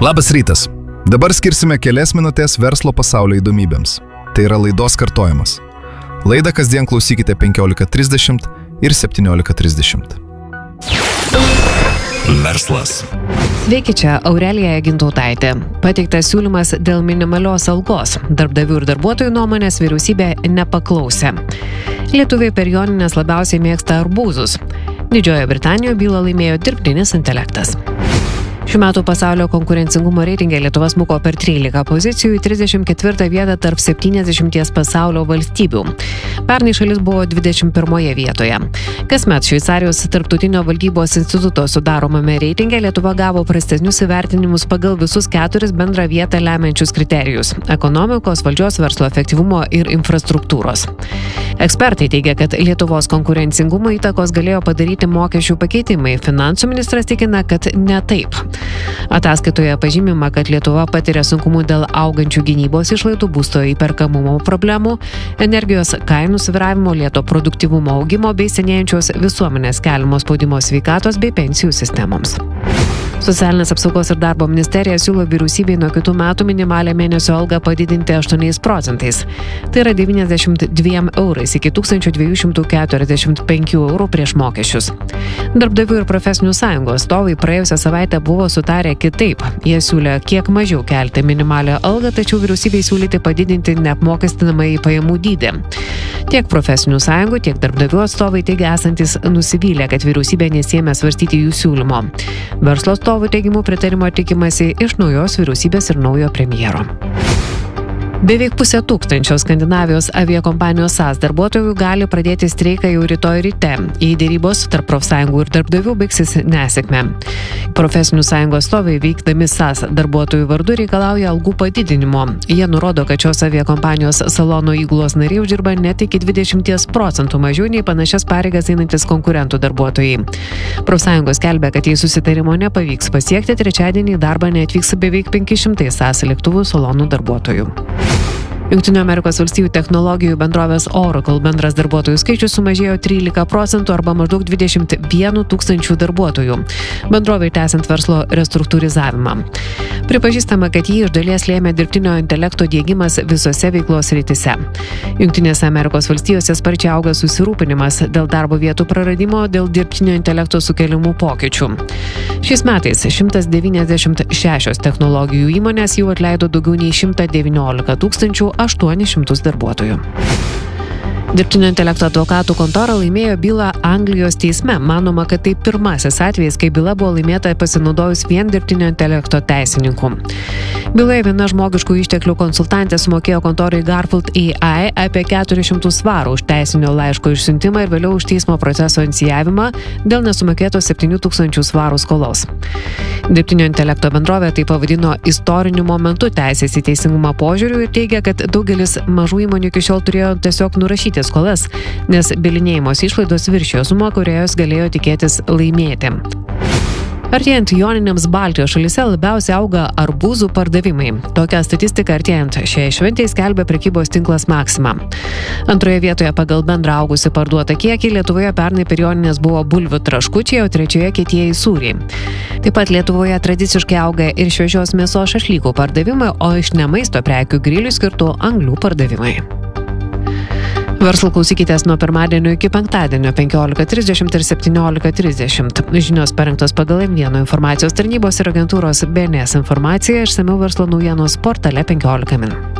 Labas rytas. Dabar skirsime kelias minutės verslo pasaulio įdomybėms. Tai yra laidos kartojimas. Laidą kasdien klausykite 15:30 ir 17:30. Verslas. Sveiki, čia Aurelija Gintautaitė. Pateiktas siūlymas dėl minimalios algos. Darbdavių ir darbuotojų nuomonės vyriausybė nepaklausė. Lietuviai per jonines labiausiai mėgsta arbūzus. Didžiojoje Britanijoje bylą laimėjo dirbtinis intelektas. Šių metų pasaulio konkurencingumo reitinge Lietuva smuko per 13 pozicijų į 34 vietą tarp 70 pasaulio valstybių. Pernai šalis buvo 21 vietoje. Kasmet Šveicarijos tarptautinio valdybos instituto sudaromame reitinge Lietuva gavo prastesnius įvertinimus pagal visus 4 bendrą vietą lemiančius kriterijus – ekonomikos, valdžios, verslo efektyvumo ir infrastruktūros. Ekspertai teigia, kad Lietuvos konkurencingumo įtakos galėjo padaryti mokesčių pakeitimai. Finansų ministras tikina, kad ne taip. Ataskaitoje pažymima, kad Lietuva patiria sunkumų dėl augančių gynybos išlaidų, būsto įperkamumo problemų, energijos kainų svyravimo, lėto produktyvumo augimo bei senėjančios visuomenės keliamo spaudimo sveikatos bei pensijų sistemoms. Socialinės apsaugos ir darbo ministerija siūlo vyriausybei nuo kitų metų minimalią mėnesio algą padidinti 8%. Tai yra 92 eurais iki 1245 eurų prieš mokesčius. Darbdavių ir profesinių sąjungų atstovai praėjusią savaitę buvo sutarę kitaip. Jie siūlė kiek mažiau kelti minimalią algą, tačiau vyriausybei siūlyti padidinti neapmokestinamąjį pajamų dydį. Tiek profesinių sąjungų, tiek darbdavių atstovai teigia esantis nusivylę, kad vyriausybė nesiėmė svarstyti jų siūlymo. Verslo atstovų teigimu pritarimo tikimasi iš naujos vyriausybės ir naujo premjero. Beveik 500 Skandinavijos aviakompanijos SAS darbuotojų gali pradėti streiką jau rytoj ryte. Jei dėrybos tarp profsąjungų ir darbdavių baigsis nesėkme. Profesinių sąjungų atstovai veikdami SAS darbuotojų vardu reikalauja algų padidinimo. Jie nurodo, kad šios aviakompanijos salono įgulos nariai uždirba net iki 20% mažiau nei panašias pareigas einantis konkurentų darbuotojai. Profsąjungos skelbia, kad jei susitarimo nepavyks pasiekti, trečiadienį į darbą neatvyks beveik 500 SAS lėktuvų salonų darbuotojų. Jungtinių Amerikos valstijų technologijų bendrovės Oracle bendras darbuotojų skaičius sumažėjo 13% arba maždaug 21 tūkstančių darbuotojų. Bendrovei tęsiant verslo restruktūrizavimą. Pripažįstama, kad jį iš dalies lėmė dirbtinio intelekto diegimas visose veiklos srityse. Jungtinėse Amerikos valstijose sparčiai auga susirūpinimas dėl darbo vietų praradimo dėl dirbtinio intelekto sukeliamų pokyčių. Šiais metais 196 technologijų įmonės jau atleido daugiau nei 119 800 darbuotojų. Dirbtinio intelekto advokatų kontora laimėjo bylą Anglijos teisme. Manoma, kad tai pirmasis atvejis, kai byla buvo laimėta pasinaudojus vien dirbtinio intelekto teisininkų. Byloje viena žmogiškų išteklių konsultantė sumokėjo kontorai Garfield AI apie 400 svarų už teisinio laiško išsiuntimą ir vėliau už teismo proceso inicijavimą dėl nesumokėtos 7000 svarų skolos. Dirbtinio intelekto bendrovė tai pavadino istoriniu momentu teisės į teisingumą požiūriu ir teigia, kad daugelis mažų įmonių iki šiol turėjo tiesiog nurašyti skolas, nes bylinėjimos išlaidos viršijo sumą, kurioje jos galėjo tikėtis laimėti. Artėjant joniniams Baltijos šalyse labiausiai auga arbūzų pardavimai. Tokią statistiką artėjant šiai šventei skelbia prekybos tinklas Maxima. Antroje vietoje pagal bendrą augusi parduotą kiekį Lietuvoje pernai per jonines buvo bulvių traškučiai, o trečioje kietieji sūriai. Taip pat Lietuvoje tradiciškai auga ir šviežios mėsos šašlykų pardavimai, o iš nemaisto prekių grilių skirtų anglių pardavimai. Verslo klausykitės nuo pirmadienio iki penktadienio 15:30 ir 17:30. Žinios parengtos pagal M1 informacijos tarnybos ir agentūros BNS informaciją, išsamiau verslo naujienos portale 15 min.